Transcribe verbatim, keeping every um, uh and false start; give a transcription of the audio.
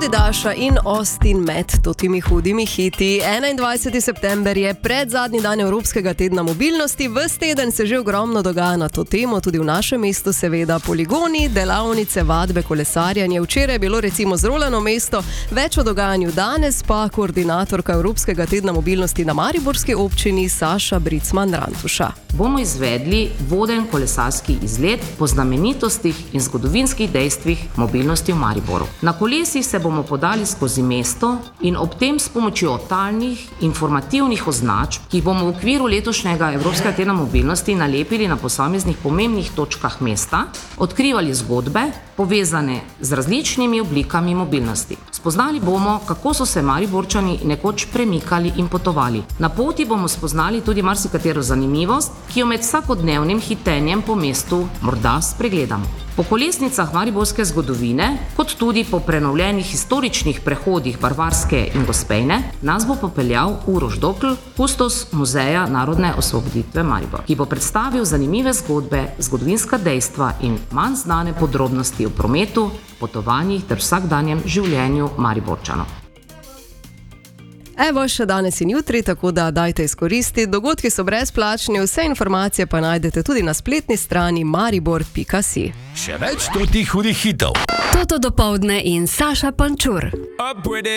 tudi Daša in Austin med totimi hudimi hiti. enaindvajseti september je predzadnji dan Evropskega tedna mobilnosti. Ves teden se že ogromno dogaja na to temo, tudi v našem mestu seveda poligoni, delavnice, vadbe, kolesarjanje. Včeraj je bilo recimo zrolano mesto, več o dogajanju danes pa koordinatorka Evropskega tedna mobilnosti na mariborski občini Saša Bricman-Rantuša. Bomo izvedli voden kolesarski izlet po znamenitostih in zgodovinskih dejstvih mobilnosti v Mariboru. Na kolesih se bomo podali skozi mesto in ob tem s pomočjo talnih informativnih označb, ki jih bomo v okviru letošnjega Evropskega tedna mobilnosti nalepili na posameznih pomembnih točkah mesta, odkrivali zgodbe, povezane z različnimi oblikami mobilnosti. Spoznali bomo, kako so se Mariborčani nekoč premikali in potovali. Na poti bomo spoznali tudi marsikatero zanimivost, ki jo med vsakodnevnim hitenjem po mestu morda spregledamo. Po kolesnicah mariborske zgodovine, kot tudi po prenovljenih historičnih prehodih Barvarske in Gospejne, nas bo popeljal Uroš Dokl, kustos Muzeja narodne osvoboditve Maribor, ki bo predstavil zanimive zgodbe, zgodovinska dejstva in manj znane podrobnosti o prometu, potovanjih ter vsakdanjem življenju Mariborčanov. Evo še danes in jutri, tako da dajte izkoristiti. Dogodki so brezplačni, vse informacije pa najdete tudi na spletni strani maribor pika si. Še več totih hudih hitov. Toto dopoldne in Saša Pančur.